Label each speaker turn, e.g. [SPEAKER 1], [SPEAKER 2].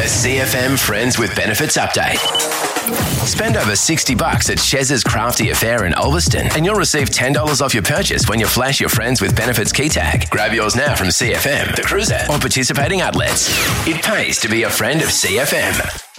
[SPEAKER 1] CFM Friends with Benefits update. Spend over $60 at Shez's Crafty Affair in Ulverston and you'll receive $10 off your purchase when you flash your Friends with Benefits key tag. Grab yours now from CFM, The Cruiser, or participating outlets. It pays to be a friend of CFM.